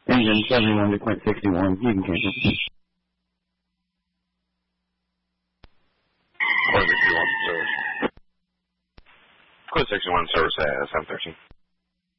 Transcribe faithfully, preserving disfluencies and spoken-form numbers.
Engine seventy-one to Quint sixty-one, you can cancel. Quint sixty-one service. Quint sixty-one service at seven thirteen.